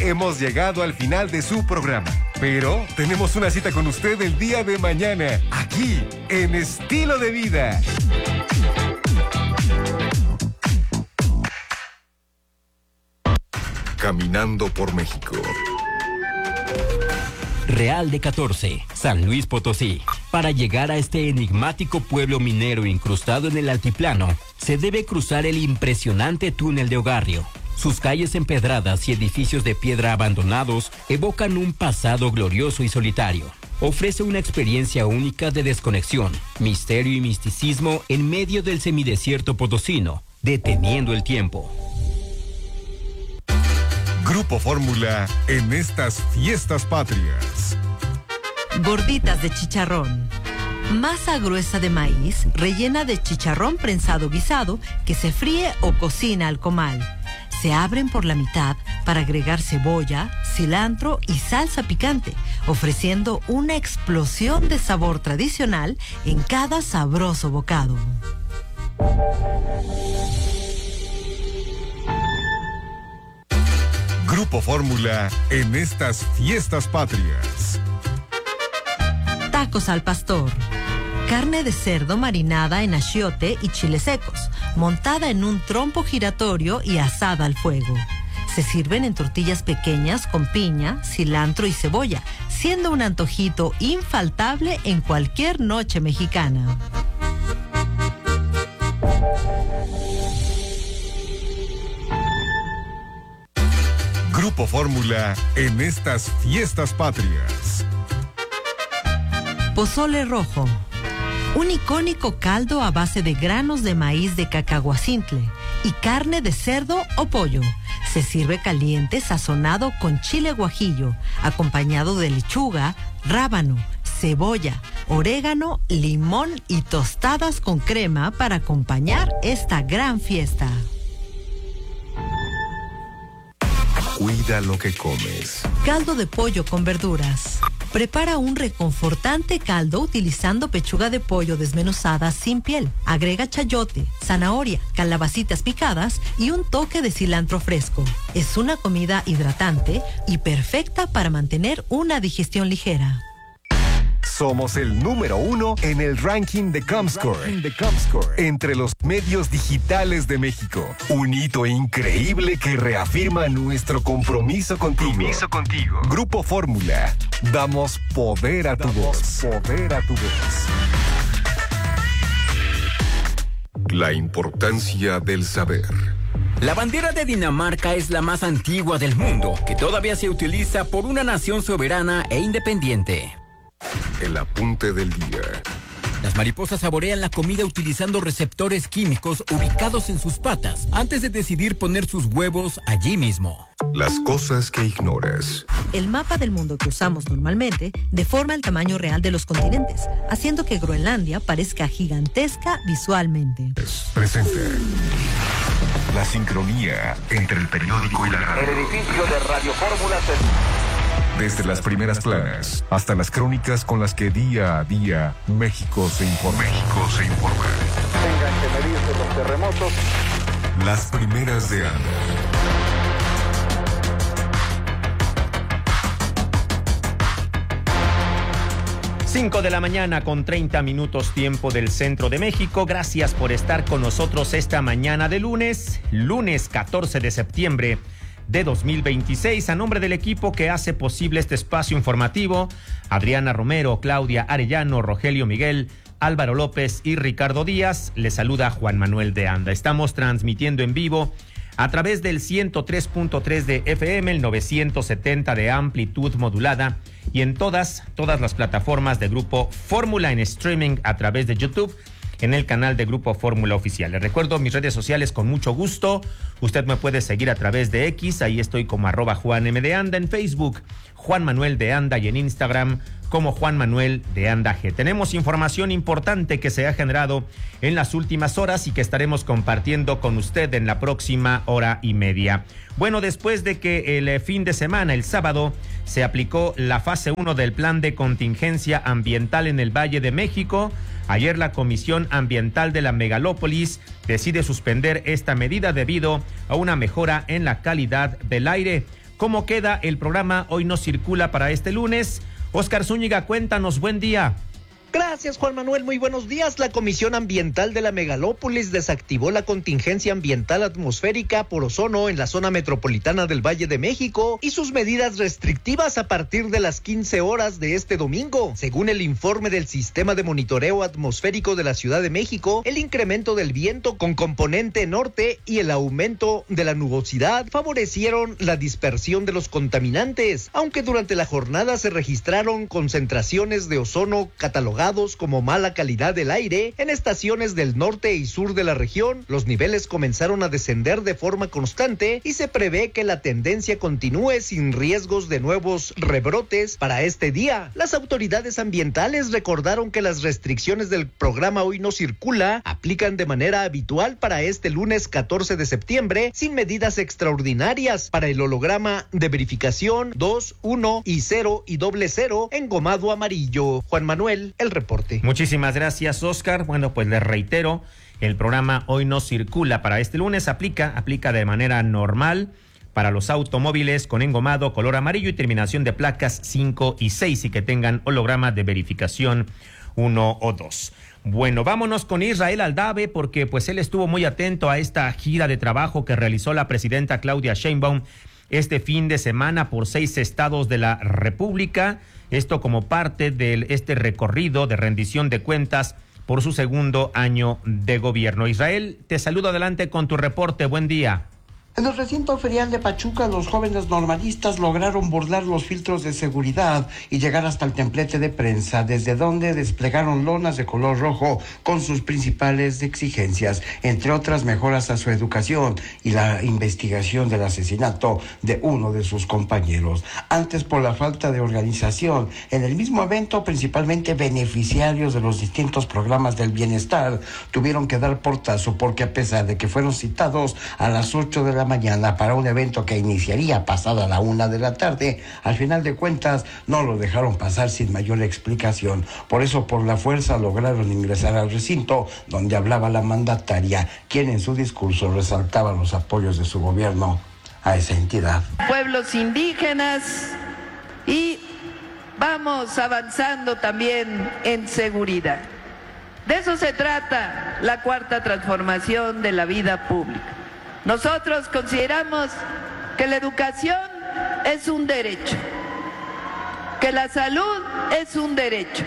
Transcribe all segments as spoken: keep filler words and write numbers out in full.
hemos llegado al final de su programa. Pero tenemos una cita con usted el día de mañana, aquí, en Estilo de Vida. Caminando por México. Real de catorce, San Luis Potosí. Para llegar a este enigmático pueblo minero incrustado en el altiplano, se debe cruzar el impresionante túnel de Ogarrio. Sus calles empedradas y edificios de piedra abandonados evocan un pasado glorioso y solitario. Ofrece una experiencia única de desconexión, misterio y misticismo en medio del semidesierto potosino, deteniendo el tiempo. Grupo Fórmula en estas fiestas patrias. Gorditas de chicharrón. Masa gruesa de maíz rellena de chicharrón prensado guisado que se fríe o cocina al comal. Se abren por la mitad para agregar cebolla, cilantro y salsa picante, ofreciendo una explosión de sabor tradicional en cada sabroso bocado. Grupo Fórmula en estas fiestas patrias. Tacos al pastor. Carne de cerdo marinada en achiote y chiles secos, montada en un trompo giratorio y asada al fuego. Se sirven en tortillas pequeñas con piña, cilantro y cebolla, siendo un antojito infaltable en cualquier noche mexicana. Grupo Fórmula en estas fiestas patrias. Pozole rojo. Un icónico caldo a base de granos de maíz de cacahuacintle y carne de cerdo o pollo. Se sirve caliente sazonado con chile guajillo, acompañado de lechuga, rábano, cebolla, orégano, limón y tostadas con crema para acompañar esta gran fiesta. Cuida lo que comes. Caldo de pollo con verduras. Prepara un reconfortante caldo utilizando pechuga de pollo desmenuzada sin piel. Agrega chayote, zanahoria, calabacitas picadas y un toque de cilantro fresco. Es una comida hidratante y perfecta para mantener una digestión ligera. Somos el número uno en el ranking de Comscore, entre los medios digitales de México. Un hito increíble que reafirma nuestro compromiso contigo. Compromiso contigo. Grupo Fórmula. Damos poder a tu voz. Poder a tu voz. La importancia del saber. La bandera de Dinamarca es la más antigua del mundo, que todavía se utiliza por una nación soberana e independiente. El apunte del día. Las mariposas saborean la comida utilizando receptores químicos ubicados en sus patas antes de decidir poner sus huevos allí mismo. Las cosas que ignoras. El mapa del mundo que usamos normalmente deforma el tamaño real de los continentes, haciendo que Groenlandia parezca gigantesca visualmente. Presente. La sincronía entre el periódico y la radio. El edificio de Radio Fórmula se... Desde las primeras planas hasta las crónicas con las que día a día México se informa. México se informa. Tengan que medirse los terremotos. Las primeras de Anda. cinco de la mañana con treinta minutos tiempo del centro de México. Gracias por estar con nosotros esta mañana de lunes, lunes catorce de septiembre de dos mil veintiséis. A nombre del equipo que hace posible este espacio informativo, Adriana Romero, Claudia Arellano, Rogelio Miguel, Álvaro López y Ricardo Díaz, les saluda Juan Manuel de Anda. Estamos transmitiendo en vivo a través del ciento tres punto tres de F M, el novecientos setenta de amplitud modulada y en todas, todas las plataformas de Grupo Fórmula en streaming a través de YouTube, en el canal de Grupo Fórmula Oficial. Les recuerdo mis redes sociales con mucho gusto. Usted me puede seguir a través de X, ahí estoy como arroba Juan M de Anda, en Facebook Juan Manuel de Anda y en Instagram como Juan Manuel de Anda G. Tenemos información importante que se ha generado en las últimas horas y que estaremos compartiendo con usted en la próxima hora y media. Bueno, después de que el fin de semana, el sábado, se aplicó la fase uno del plan de contingencia ambiental en el Valle de México, ayer la Comisión Ambiental de la Megalópolis decide suspender esta medida debido a una mejora en la calidad del aire. cómo queda el programa Hoy No Circula para este lunes. Oscar Zúñiga, cuéntanos, buen día. Gracias, Juan Manuel. Muy buenos días. La Comisión Ambiental de la Megalópolis desactivó la contingencia ambiental atmosférica por ozono en la zona metropolitana del Valle de México y sus medidas restrictivas a partir de las quince horas de este domingo. Según el informe del Sistema de Monitoreo Atmosférico de la Ciudad de México, el incremento del viento con componente norte y el aumento de la nubosidad favorecieron la dispersión de los contaminantes, aunque durante la jornada se registraron concentraciones de ozono catalogadas como mala calidad del aire en estaciones del norte y sur de la región. Los niveles comenzaron a descender de forma constante y se prevé que la tendencia continúe sin riesgos de nuevos rebrotes para este día. Las autoridades ambientales recordaron que las restricciones del programa Hoy No Circula aplican de manera habitual para este lunes catorce de septiembre sin medidas extraordinarias para el holograma de verificación dos, uno y cero y doble cero engomado amarillo. Juan Manuel, el reporte. Muchísimas gracias, Oscar. Bueno, pues les reitero, el programa Hoy No Circula para este lunes aplica, aplica de manera normal para los automóviles con engomado color amarillo y terminación de placas cinco y seis y que tengan holograma de verificación uno o dos. Bueno, vámonos con Israel Aldave porque pues él estuvo muy atento a esta gira de trabajo que realizó la presidenta Claudia Sheinbaum este fin de semana por seis estados de la República. Esto como parte de este recorrido de rendición de cuentas por su segundo año de gobierno. Israel, te saludo adelante con tu reporte. Buen día. En el recinto ferial de Pachuca, los jóvenes normalistas lograron burlar los filtros de seguridad y llegar hasta el templete de prensa, desde donde desplegaron lonas de color rojo con sus principales exigencias, entre otras mejoras a su educación y la investigación del asesinato de uno de sus compañeros. Antes, por la falta de organización, en el mismo evento, principalmente beneficiarios de los distintos programas del bienestar tuvieron que dar portazo porque a pesar de que fueron citados a las ocho de la mañana para un evento que iniciaría pasada la una de la tarde, al final de cuentas no lo dejaron pasar sin mayor explicación. Por eso, por la fuerza, lograron ingresar al recinto donde hablaba la mandataria, quien en su discurso resaltaba los apoyos de su gobierno a esa entidad. Pueblos indígenas y vamos avanzando también en seguridad. De eso se trata la cuarta transformación de la vida pública. Nosotros consideramos que la educación es un derecho, que la salud es un derecho,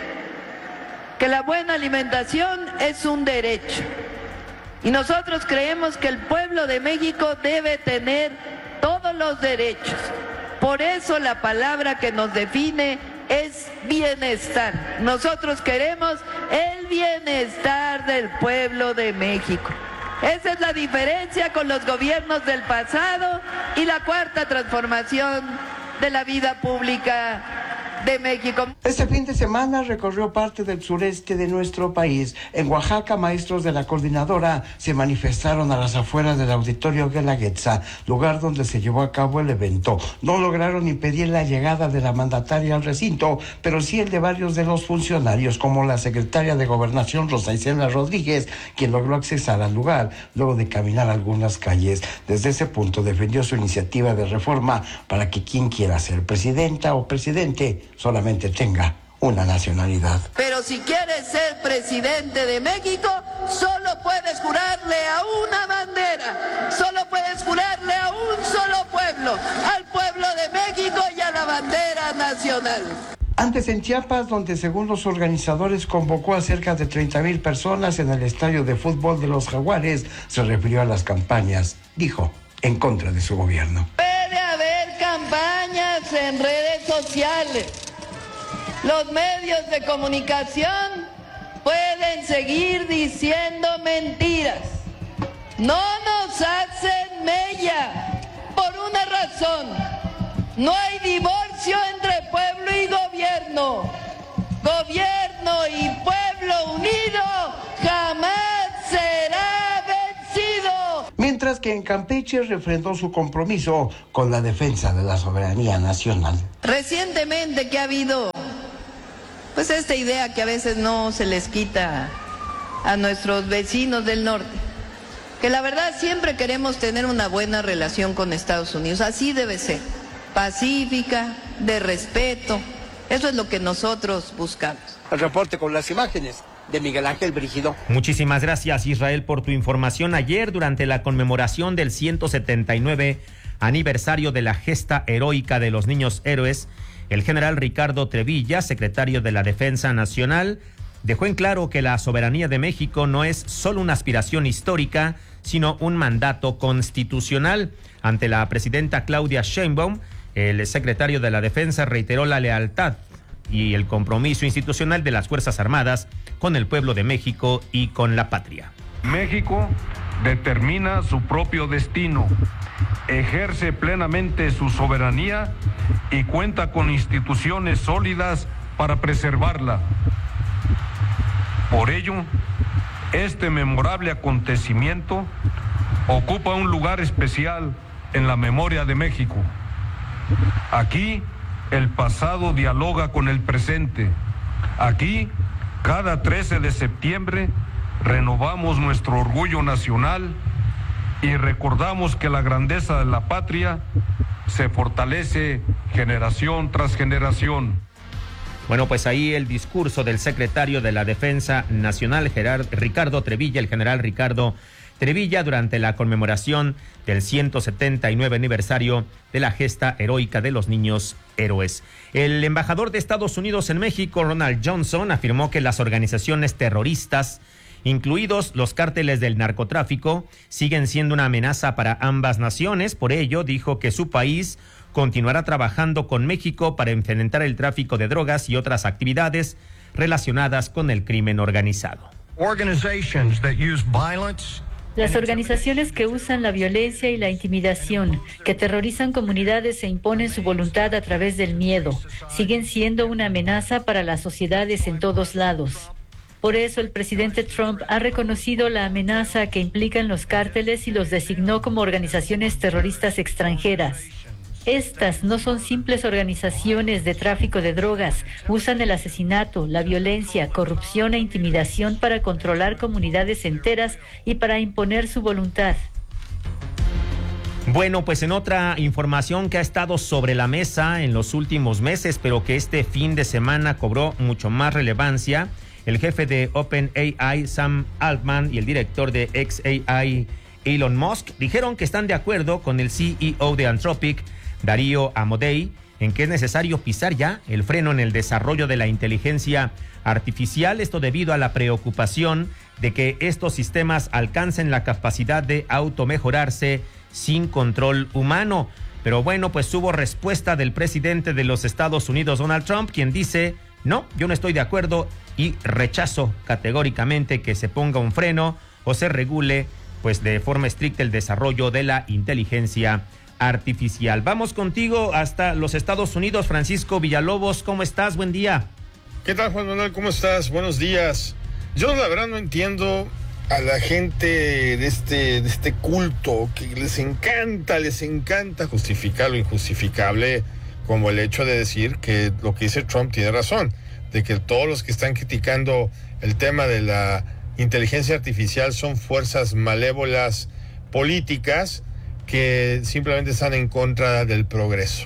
que la buena alimentación es un derecho. Y nosotros creemos que el pueblo de México debe tener todos los derechos. Por eso la palabra que nos define es bienestar. Nosotros queremos el bienestar del pueblo de México. Esa es la diferencia con los gobiernos del pasado y la cuarta transformación de la vida pública de México. Este fin de semana recorrió parte del sureste de nuestro país. En Oaxaca, maestros de la coordinadora se manifestaron a las afueras del auditorio Guelaguetza, lugar donde se llevó a cabo el evento. No lograron impedir la llegada de la mandataria al recinto, pero sí el de varios de los funcionarios, como la secretaria de Gobernación, Rosa Isela Rodríguez, quien logró accesar al lugar luego de caminar algunas calles. Desde ese punto defendió su iniciativa de reforma para que quien quiera ser presidenta o presidente solamente tenga una nacionalidad. Pero si quieres ser presidente de México, solo puedes jurarle a una bandera, solo puedes jurarle a un solo pueblo, al pueblo de México y a la bandera nacional. Antes en Chiapas, donde según los organizadores convocó a cerca de treinta mil personas en el estadio de fútbol de los Jaguares, se refirió a las campañas, dijo, en contra de su gobierno. Puede haber campañas en redes sociales. Los medios de comunicación pueden seguir diciendo mentiras. No nos hacen mella por una razón. No hay divorcio entre pueblo y gobierno. Gobierno y pueblo unido jamás será vencido. Mientras que en Campeche refrendó su compromiso con la defensa de la soberanía nacional. Recientemente que ha habido pues esta idea que a veces no se les quita a nuestros vecinos del norte, que la verdad siempre queremos tener una buena relación con Estados Unidos, así debe ser. pacífica, de respeto. Eso es lo que nosotros buscamos. El reporte con las imágenes de Miguel Ángel Brígido. Muchísimas gracias, Israel, por tu información. Ayer, durante la conmemoración del ciento setenta y nueve aniversario de la gesta heroica de los niños héroes, el general Ricardo Trevilla, secretario de la Defensa Nacional, dejó en claro que la soberanía de México no es solo una aspiración histórica, sino un mandato constitucional. Ante la presidenta Claudia Sheinbaum, el secretario de la Defensa reiteró la lealtad y el compromiso institucional de las Fuerzas Armadas con el pueblo de México y con la patria. México determina su propio destino, ejerce plenamente su soberanía y cuenta con instituciones sólidas para preservarla. Por ello, este memorable acontecimiento ocupa un lugar especial en la memoria de México. Aquí, el pasado dialoga con el presente. Aquí, cada trece de septiembre, renovamos nuestro orgullo nacional y recordamos que la grandeza de la patria se fortalece generación tras generación. Bueno, pues ahí el discurso del secretario de la Defensa Nacional, Gerard, Ricardo Trevilla, el general Ricardo Trevilla, durante la conmemoración del ciento setenta y nueve aniversario de la gesta heroica de los niños héroes. El embajador de Estados Unidos en México, Ronald Johnson, afirmó que las organizaciones terroristas, incluidos los cárteles del narcotráfico, siguen siendo una amenaza para ambas naciones. Por ello, dijo que su país continuará trabajando con México para enfrentar el tráfico de drogas y otras actividades relacionadas con el crimen organizado. Las organizaciones que usan la violencia y la intimidación, que terrorizan comunidades e imponen su voluntad a través del miedo, siguen siendo una amenaza para las sociedades en todos lados. Por eso el presidente Trump ha reconocido la amenaza que implican los cárteles y los designó como organizaciones terroristas extranjeras. Estas no son simples organizaciones de tráfico de drogas, usan el asesinato, la violencia, corrupción e intimidación para controlar comunidades enteras y para imponer su voluntad. Bueno, pues en otra información que ha estado sobre la mesa en los últimos meses, pero que este fin de semana cobró mucho más relevancia, el jefe de OpenAI, Sam Altman, y el director de xAI, Elon Musk, dijeron que están de acuerdo con el C E O de Anthropic, Darío Amodei, en que es necesario pisar ya el freno en el desarrollo de la inteligencia artificial, esto debido a la preocupación de que estos sistemas alcancen la capacidad de automejorarse sin control humano. Pero bueno, pues hubo respuesta del presidente de los Estados Unidos, Donald Trump, quien dice: no, yo no estoy de acuerdo y rechazo categóricamente que se ponga un freno o se regule pues de forma estricta el desarrollo de la inteligencia artificial. Vamos contigo hasta los Estados Unidos, Francisco Villalobos, ¿cómo estás? Buen día. ¿Qué tal, Juan Manuel? ¿Cómo estás? Buenos días. Yo la verdad no entiendo a la gente de este, de este culto que les encanta, les encanta justificar lo injustificable, como el hecho de decir que lo que dice Trump tiene razón, de que todos los que están criticando el tema de la inteligencia artificial son fuerzas malévolas políticas que simplemente están en contra del progreso.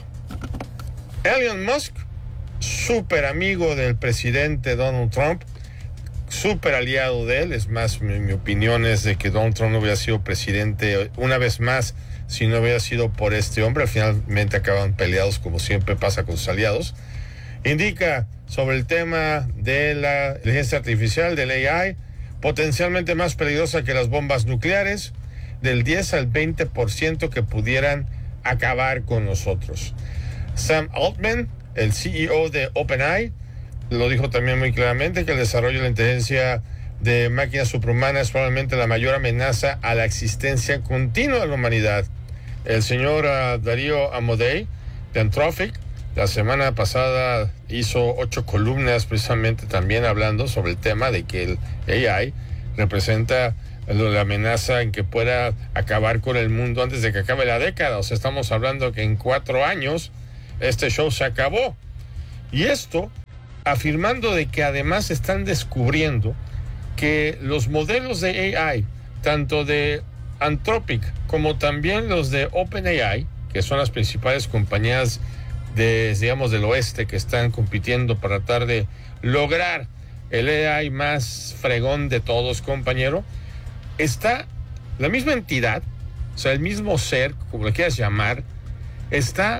Elon Musk, súper amigo del presidente Donald Trump, súper aliado de él. Es más, mi, mi opinión es de que Donald Trump no hubiera sido presidente una vez más si no hubiera sido por este hombre. Finalmente acaban peleados, como siempre pasa con sus aliados. Indica sobre el tema de la inteligencia artificial, del A I, potencialmente más peligrosa que las bombas nucleares, del diez al veinte por ciento que pudieran acabar con nosotros. Sam Altman, el C E O de OpenAI, lo dijo también muy claramente, que el desarrollo de la inteligencia de máquinas superhumanas es probablemente la mayor amenaza a la existencia continua de la humanidad. El señor uh, Darío Amodei, de Anthropic, la semana pasada hizo ocho columnas precisamente también hablando sobre el tema de que el A I representa la amenaza en que pueda acabar con el mundo antes de que acabe la década. O sea, estamos hablando que en cuatro años este show se acabó. Y esto afirmando de que además están descubriendo que los modelos de A I, tanto de Anthropic como también los de OpenAI, que son las principales compañías de, digamos, del oeste que están compitiendo para tratar de lograr el A I más fregón de todos, compañero, está la misma entidad, o sea, el mismo ser, como le quieras llamar, está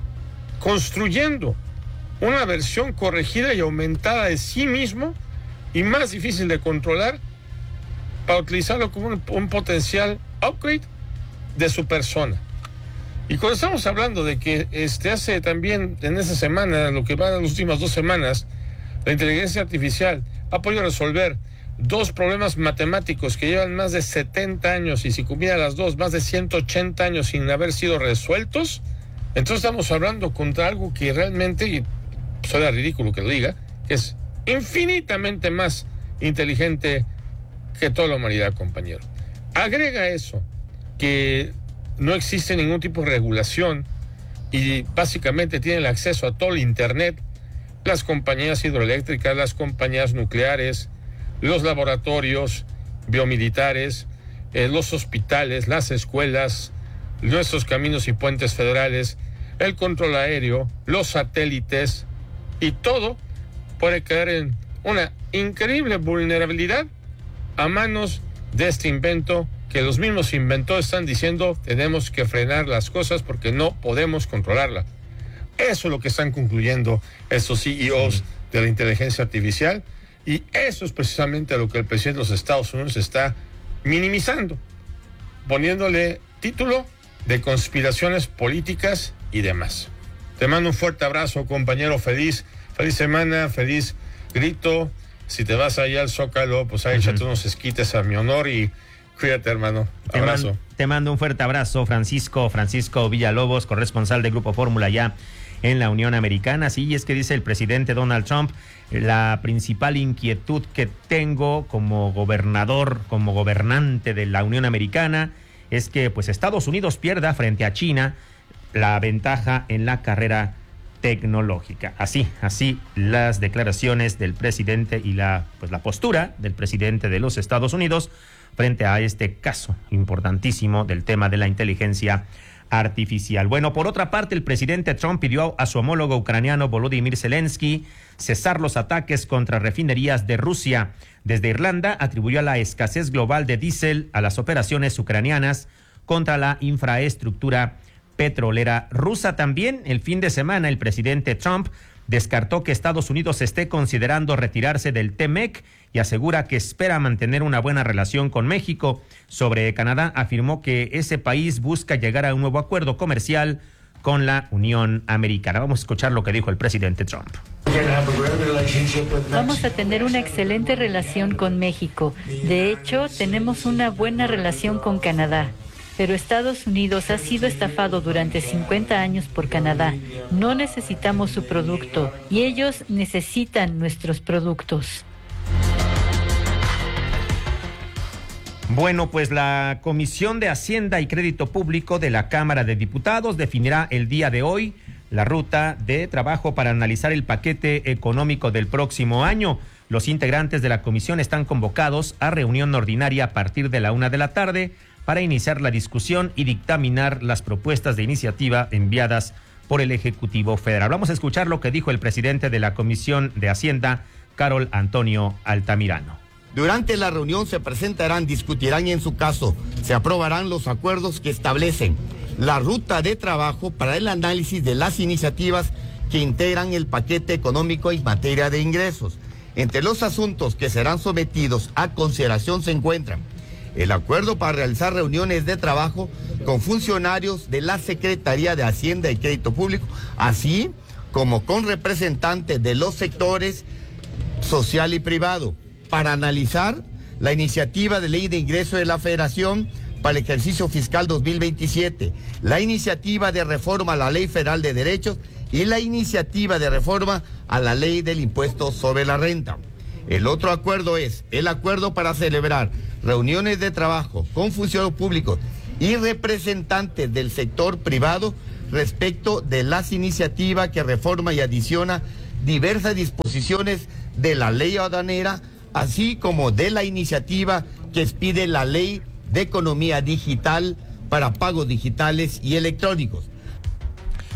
construyendo una versión corregida y aumentada de sí mismo y más difícil de controlar para utilizarlo como un, un potencial upgrade de su persona. Y cuando estamos hablando de que este hace también en esa semana, lo que va en las últimas dos semanas, la inteligencia artificial ha podido resolver dos problemas matemáticos que llevan más de setenta años y si combina las dos, más de ciento ochenta años sin haber sido resueltos, entonces estamos hablando contra algo que realmente, y suena ridículo que lo diga, que es infinitamente más inteligente que toda la humanidad, compañero. Agrega eso, que no existe ningún tipo de regulación y básicamente tiene el acceso a todo el internet, las compañías hidroeléctricas, las compañías nucleares, los laboratorios biomilitares, eh, los hospitales, las escuelas, nuestros caminos y puentes federales, el control aéreo, los satélites, y todo puede caer en una increíble vulnerabilidad a manos de este invento que los mismos inventores están diciendo tenemos que frenar las cosas porque no podemos controlarla. Eso es lo que están concluyendo estos C E Os de la inteligencia artificial, y eso es precisamente lo que el presidente de los Estados Unidos está minimizando, poniéndole título de conspiraciones políticas y demás. Te mando un fuerte abrazo, compañero. Feliz, feliz semana, feliz grito. Si te vas allá al Zócalo, pues ahí uh-huh. échate unos esquites a mi honor y cuídate, hermano. Abrazo. Te, man, te mando un fuerte abrazo, Francisco, Francisco Villalobos, corresponsal de Grupo Fórmula ya en la Unión Americana. Sí, es que dice el presidente Donald Trump, la principal inquietud que tengo como gobernador, como gobernante de la Unión Americana, es que pues Estados Unidos pierda frente a China la ventaja en la carrera tecnológica. Así, así las declaraciones del presidente y la, pues, la postura del presidente de los Estados Unidos frente a este caso importantísimo del tema de la inteligencia artificial. Bueno, por otra parte, el presidente Trump pidió a su homólogo ucraniano Volodymyr Zelensky cesar los ataques contra refinerías de Rusia. Desde Irlanda atribuyó la escasez global de diésel a las operaciones ucranianas contra la infraestructura petrolera rusa. También el fin de semana el presidente Trump descartó que Estados Unidos esté considerando retirarse del T M E C y asegura que espera mantener una buena relación con México. Sobre Canadá, afirmó que ese país busca llegar a un nuevo acuerdo comercial con la Unión Americana. Vamos a escuchar lo que dijo el presidente Trump. Vamos a tener una excelente relación con México. De hecho, tenemos una buena relación con Canadá. Pero Estados Unidos ha sido estafado durante cincuenta años por Canadá. No necesitamos su producto y ellos necesitan nuestros productos. Bueno, pues la Comisión de Hacienda y Crédito Público de la Cámara de Diputados definirá el día de hoy la ruta de trabajo para analizar el paquete económico del próximo año. Los integrantes de la comisión están convocados a reunión ordinaria a partir de la una de la tarde para iniciar la discusión y dictaminar las propuestas de iniciativa enviadas por el Ejecutivo Federal. Vamos a escuchar lo que dijo el presidente de la Comisión de Hacienda, Carol Antonio Altamirano. Durante la reunión se presentarán, discutirán y en su caso se aprobarán los acuerdos que establecen la ruta de trabajo para el análisis de las iniciativas que integran el paquete económico en materia de ingresos. Entre los asuntos que serán sometidos a consideración se encuentran el acuerdo para realizar reuniones de trabajo con funcionarios de la Secretaría de Hacienda y Crédito Público, así como con representantes de los sectores social y privado, para analizar la iniciativa de ley de ingreso de la Federación para el ejercicio fiscal dos mil veintisiete, la iniciativa de reforma a la Ley Federal de Derechos y la iniciativa de reforma a la Ley del Impuesto sobre la Renta. El otro acuerdo es el acuerdo para celebrar reuniones de trabajo con funcionarios públicos y representantes del sector privado respecto de las iniciativas que reforma y adiciona diversas disposiciones de la ley aduanera, así como de la iniciativa que expide la ley de economía digital para pagos digitales y electrónicos.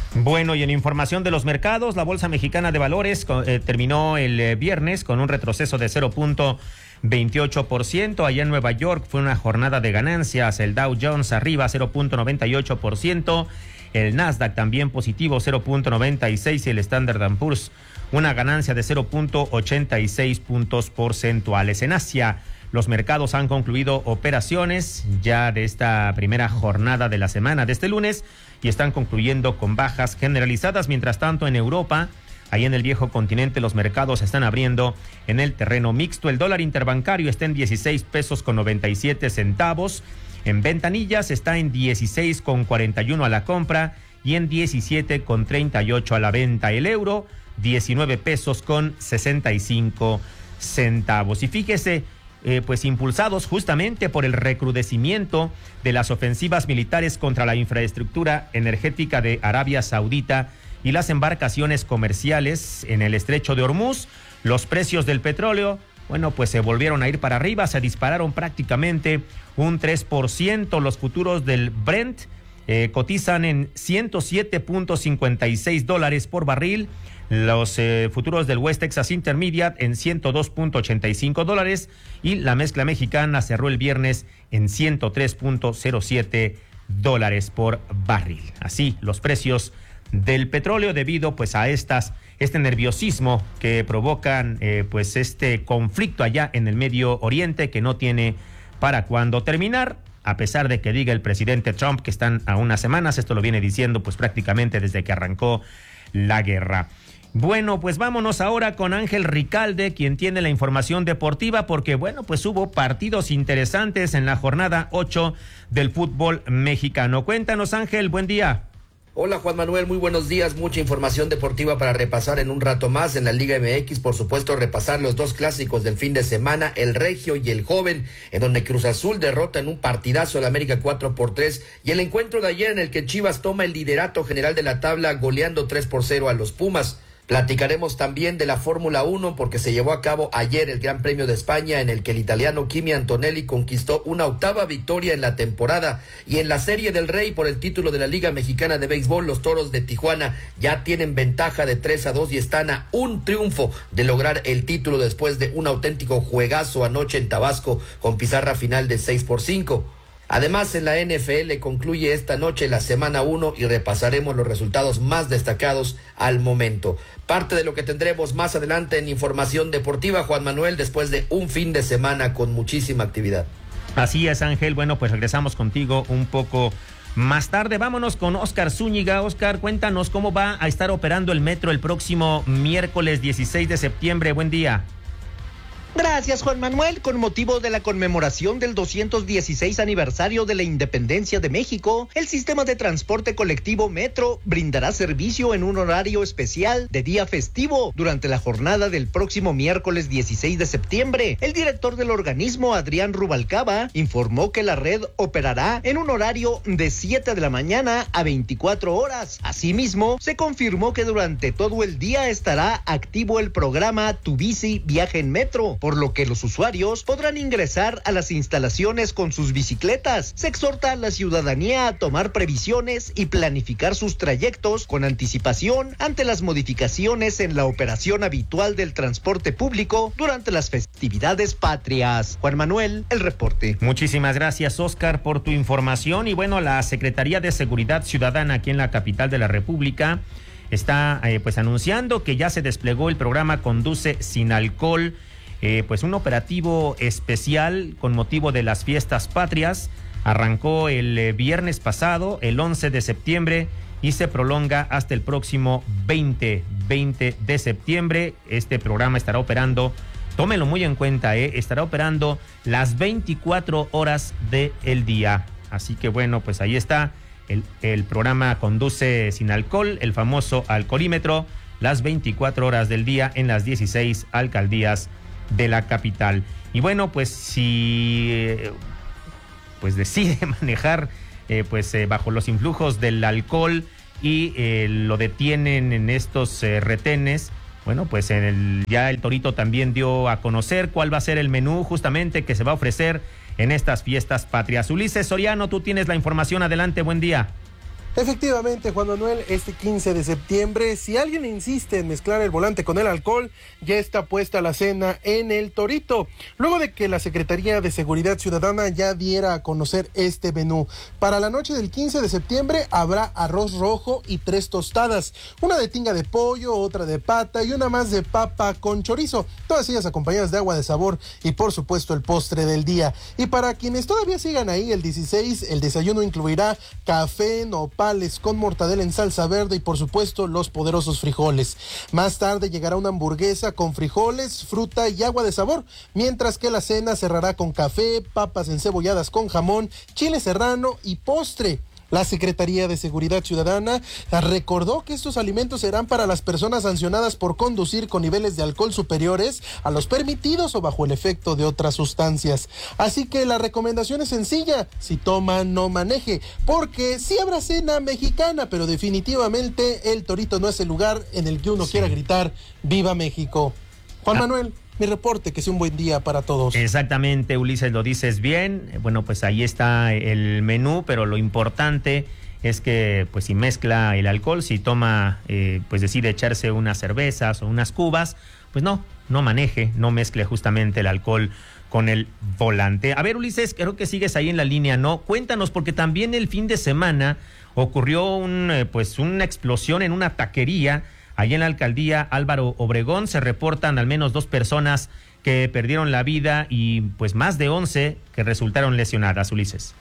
Bueno, y en información de los mercados, la Bolsa Mexicana de Valores eh, terminó el eh, viernes con un retroceso de cero punto veintiocho por ciento. Allá en Nueva York fue una jornada de ganancias. El Dow Jones arriba cero punto noventa y ocho por ciento. El Nasdaq también positivo cero punto noventa y seis y el Standard and Poor's una ganancia de cero punto ochenta y seis puntos porcentuales. En Asia, los mercados han concluido operaciones ya de esta primera jornada de la semana de este lunes y están concluyendo con bajas generalizadas. Mientras tanto, en Europa, ahí en el viejo continente, los mercados están abriendo en el terreno mixto. El dólar interbancario está en dieciséis pesos con noventa y siete centavos. En ventanillas está en dieciséis con cuarenta y uno a la compra y en diecisiete con treinta y ocho a la venta. El euro, diecinueve pesos con sesenta y cinco centavos. Y fíjese, Eh, pues impulsados justamente por el recrudecimiento de las ofensivas militares contra la infraestructura energética de Arabia Saudita y las embarcaciones comerciales en el estrecho de Hormuz, los precios del petróleo, bueno, pues se volvieron a ir para arriba, se dispararon prácticamente un tres por ciento. Los futuros del Brent eh, cotizan en ciento siete punto cincuenta y seis dólares por barril. Los eh, futuros del West Texas Intermediate en ciento dos punto ochenta y cinco dólares y la mezcla mexicana cerró el viernes en ciento tres punto cero siete dólares por barril. Así los precios del petróleo debido pues a estas este nerviosismo que provocan eh, pues este conflicto allá en el Medio Oriente que no tiene para cuándo terminar. A pesar de que diga el presidente Trump que están a unas semanas, esto lo viene diciendo pues prácticamente desde que arrancó la guerra. Bueno, pues vámonos ahora con Ángel Ricalde, quien tiene la información deportiva, porque bueno, pues hubo partidos interesantes en la jornada ocho del fútbol mexicano. Cuéntanos, Ángel, buen día. Hola Juan Manuel, muy buenos días, mucha información deportiva para repasar en un rato más en la Liga M X, por supuesto repasar los dos clásicos del fin de semana, el Regio y el Joven, en donde Cruz Azul derrota en un partidazo al América cuatro por tres, y el encuentro de ayer en el que Chivas toma el liderato general de la tabla goleando tres por cero a los Pumas. Platicaremos también de la Fórmula uno porque se llevó a cabo ayer el Gran Premio de España en el que el italiano Kimi Antonelli conquistó una octava victoria en la temporada, y en la Serie del Rey por el título de la Liga Mexicana de Béisbol, los Toros de Tijuana ya tienen ventaja de tres a dos y están a un triunfo de lograr el título después de un auténtico juegazo anoche en Tabasco con pizarra final de seis por cinco. Además, en la N F L concluye esta noche la semana uno y repasaremos los resultados más destacados al momento. Parte de lo que tendremos más adelante en información deportiva, Juan Manuel, después de un fin de semana con muchísima actividad. Así es, Ángel. Bueno, pues regresamos contigo un poco más tarde. Vámonos con Oscar Zúñiga. Oscar, cuéntanos cómo va a estar operando el metro el próximo miércoles dieciséis de septiembre. Buen día. Gracias, Juan Manuel. Con motivo de la conmemoración del doscientos dieciséis aniversario de la Independencia de México, el sistema de transporte colectivo Metro brindará servicio en un horario especial de día festivo durante la jornada del próximo miércoles dieciséis de septiembre. El director del organismo, Adrián Rubalcaba, informó que la red operará en un horario de siete de la mañana a veinticuatro horas. Asimismo, se confirmó que durante todo el día estará activo el programa Tu Bici Viaje en Metro, por lo que los usuarios podrán ingresar a las instalaciones con sus bicicletas. Se exhorta a la ciudadanía a tomar previsiones y planificar sus trayectos con anticipación ante las modificaciones en la operación habitual del transporte público durante las festividades patrias. Juan Manuel, el reporte. Muchísimas gracias, Oscar, por tu información. Y bueno, la Secretaría de Seguridad Ciudadana aquí en la capital de la República está eh, pues anunciando que ya se desplegó el programa Conduce Sin Alcohol, Eh, pues un operativo especial con motivo de las fiestas patrias. Arrancó el eh, viernes pasado, el once de septiembre, y se prolonga hasta el próximo veinte de septiembre. Este programa estará operando, tómenlo muy en cuenta, eh, estará operando las veinticuatro horas del día. Así que bueno, pues ahí está el, el programa Conduce Sin Alcohol, el famoso alcoholímetro, las veinticuatro horas del día en las dieciséis alcaldías de la capital. Y bueno, pues si pues decide manejar eh, pues eh, bajo los influjos del alcohol y eh, lo detienen en estos eh, retenes, bueno, pues en el, ya el Torito también dio a conocer cuál va a ser el menú justamente que se va a ofrecer en estas fiestas patrias. Ulises Soriano, tú tienes la información, adelante, buen día. Efectivamente, Juan Manuel, este quince de septiembre, si alguien insiste en mezclar el volante con el alcohol, ya está puesta la cena en el Torito, luego de que la Secretaría de Seguridad Ciudadana ya diera a conocer este menú. Para la noche del quince de septiembre habrá arroz rojo y tres tostadas, una de tinga de pollo, otra de pata y una más de papa con chorizo, todas ellas acompañadas de agua de sabor y por supuesto el postre del día. Y para quienes todavía sigan ahí, el dieciséis, el desayuno incluirá café, nopales con mortadela en salsa verde y por supuesto los poderosos frijoles. Más tarde llegará una hamburguesa con frijoles, fruta y agua de sabor, mientras que la cena cerrará con café, papas encebolladas con jamón, chile serrano y postre. La Secretaría de Seguridad Ciudadana recordó que estos alimentos serán para las personas sancionadas por conducir con niveles de alcohol superiores a los permitidos o bajo el efecto de otras sustancias. Así que la recomendación es sencilla: si toma, no maneje, porque sí habrá cena mexicana, pero definitivamente el Torito no es el lugar en el que uno sí quiera gritar ¡Viva México! Juan ah. Manuel, mi reporte, que sea un buen día para todos. Exactamente, Ulises, lo dices bien. Bueno, pues ahí está el menú, pero lo importante es que pues si mezcla el alcohol, si toma, eh, pues decide echarse unas cervezas o unas cubas, pues no, no maneje, no mezcle justamente el alcohol con el volante. A ver, Ulises, creo que sigues ahí en la línea, ¿no? Cuéntanos, porque también el fin de semana ocurrió un, eh, pues una explosión en una taquería. Allí en la alcaldía Álvaro Obregón se reportan al menos dos personas que perdieron la vida y pues más de once que resultaron lesionadas, Ulises.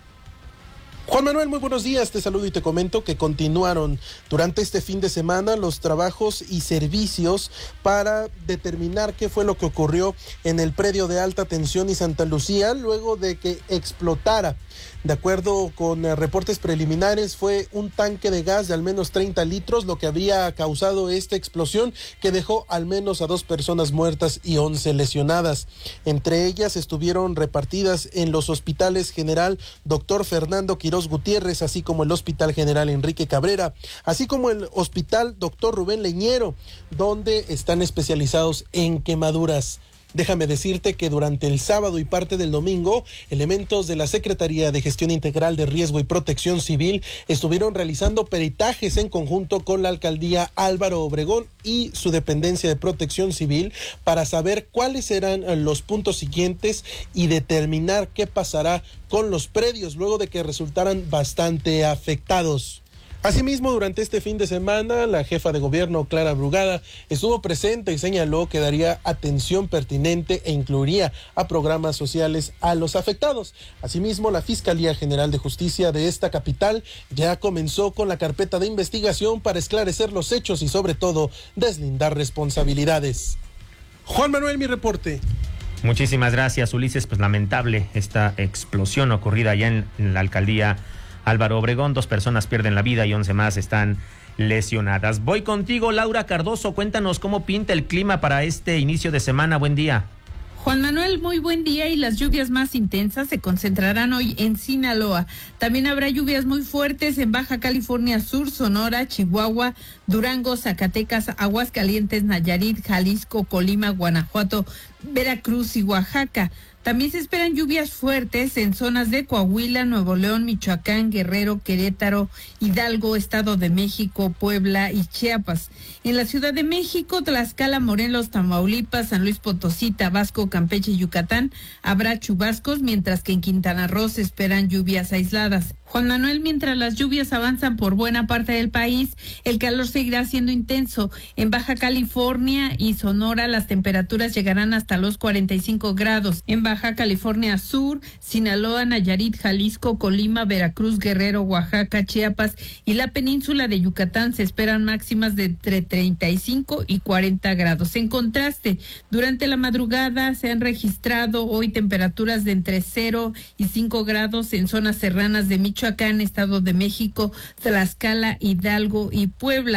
Juan Manuel, muy buenos días, te saludo y te comento que continuaron durante este fin de semana los trabajos y servicios para determinar qué fue lo que ocurrió en el predio de alta tensión y Santa Lucía luego de que explotara. De acuerdo con eh, reportes preliminares, fue un tanque de gas de al menos treinta litros lo que había causado esta explosión, que dejó al menos a dos personas muertas y once lesionadas. Entre ellas estuvieron repartidas en los hospitales General Doctor Fernando Quirós Gutiérrez, así como el Hospital General Enrique Cabrera, así como el Hospital Doctor Rubén Leñero, donde están especializados en quemaduras. Déjame decirte que durante el sábado y parte del domingo, elementos de la Secretaría de Gestión Integral de Riesgo y Protección Civil estuvieron realizando peritajes en conjunto con la alcaldía Álvaro Obregón y su dependencia de Protección Civil para saber cuáles serán los puntos siguientes y determinar qué pasará con los predios luego de que resultaran bastante afectados. Asimismo, durante este fin de semana, la jefa de gobierno, Clara Brugada, estuvo presente y señaló que daría atención pertinente e incluiría a programas sociales a los afectados. Asimismo, la Fiscalía General de Justicia de esta capital ya comenzó con la carpeta de investigación para esclarecer los hechos y, sobre todo, deslindar responsabilidades. Juan Manuel, mi reporte. Muchísimas gracias, Ulises. Pues lamentable esta explosión ocurrida allá en, en la alcaldía Álvaro Obregón. Dos personas pierden la vida y once más están lesionadas. Voy contigo, Laura Cardoso. Cuéntanos cómo pinta el clima para este inicio de semana. Buen día. Juan Manuel, muy buen día, y las lluvias más intensas se concentrarán hoy en Sinaloa. También habrá lluvias muy fuertes en Baja California Sur, Sonora, Chihuahua, Durango, Zacatecas, Aguascalientes, Nayarit, Jalisco, Colima, Guanajuato, Veracruz y Oaxaca. También se esperan lluvias fuertes en zonas de Coahuila, Nuevo León, Michoacán, Guerrero, Querétaro, Hidalgo, Estado de México, Puebla y Chiapas. En la Ciudad de México, Tlaxcala, Morelos, Tamaulipas, San Luis Potosí, Tabasco, Campeche y Yucatán habrá chubascos, mientras que en Quintana Roo se esperan lluvias aisladas. Juan Manuel, mientras las lluvias avanzan por buena parte del país, el calor seguirá siendo intenso. En Baja California y Sonora las temperaturas llegarán hasta los cuarenta y cinco grados. En Baja California Sur, Sinaloa, Nayarit, Jalisco, Colima, Veracruz, Guerrero, Oaxaca, Chiapas y la península de Yucatán se esperan máximas de entre treinta y cinco y cuarenta grados. En contraste, durante la madrugada se han registrado hoy temperaturas de entre cero y cinco grados en zonas serranas de Michoacán, Estado de México, Tlaxcala, Hidalgo y Puebla.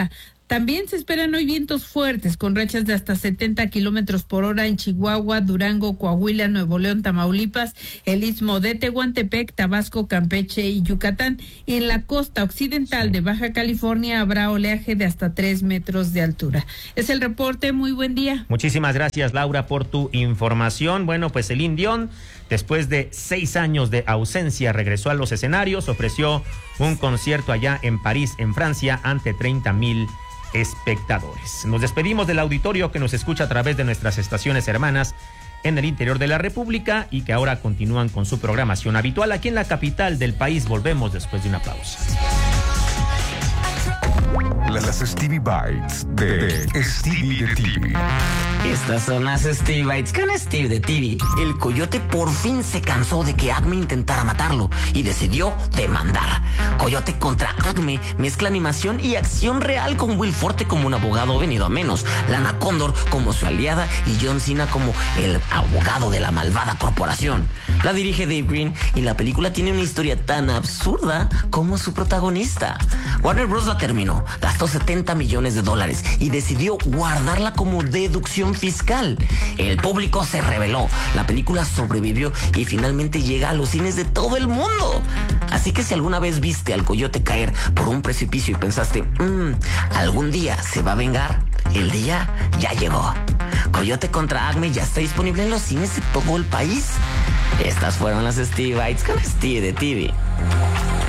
También se esperan hoy vientos fuertes con rachas de hasta setenta kilómetros por hora en Chihuahua, Durango, Coahuila, Nuevo León, Tamaulipas, el Istmo de Tehuantepec, Tabasco, Campeche y Yucatán. En la costa occidental de Baja California habrá oleaje de hasta tres metros de altura. Es el reporte. Muy buen día. Muchísimas gracias, Laura, por tu información. Bueno, pues Celine Dion, después de seis años de ausencia, regresó a los escenarios, ofreció un concierto allá en París, en Francia, ante treinta mil espectadores. Nos despedimos del auditorio que nos escucha a través de nuestras estaciones hermanas en el interior de la República y que ahora continúan con su programación habitual aquí en la capital del país. Volvemos después de una pausa. Las Stevie Bites de, de Stevie de T V. Estas son las Stevie Bites con Steve de T V. El coyote por fin se cansó de que Acme intentara matarlo y decidió demandar. Coyote contra Acme mezcla animación y acción real con Will Forte como un abogado venido a menos, Lana Condor como su aliada y John Cena como el abogado de la malvada corporación. La dirige Dave Green y la película tiene una historia tan absurda como su protagonista. Warner Bros. La terminó, gastó setenta millones de dólares y decidió guardarla como deducción fiscal. El público se rebeló, la película sobrevivió y finalmente llega a los cines de todo el mundo. Así que si alguna vez viste al coyote caer por un precipicio y pensaste, mmm, algún día se va a vengar, el día ya llegó. Coyote contra Acme ya está disponible en los cines de todo el país. Estas fueron las Stevie Bites con Steve de T V.